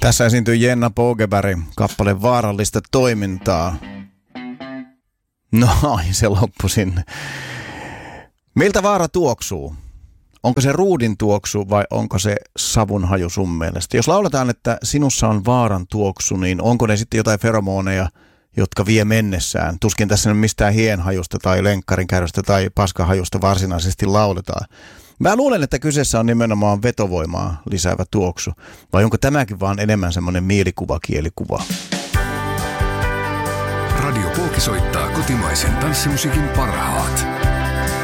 Tässä esiintyy Jenna Bogeberg kappale Vaarallista toimintaa. No, se loppui sinne. Miltä vaara tuoksuu? Onko se ruudin tuoksu vai onko se savun haju sun mielestä? Jos lauletaan, että sinussa on vaaran tuoksu, niin onko ne sitten jotain feromoneja, jotka vie mennessään? Tuskin tässä nyt mistään hienhajusta tai lenkkarinkäytöstä tai paskahajusta varsinaisesti lauletaan. Mä luulen, että kyseessä on nimenomaan vetovoimaa lisäävä tuoksu. Vai onko tämäkin vaan enemmän semmoinen mielikuva-kielikuva? Radio Pooki soittaa kotimaisen tanssimusiikin parhaat.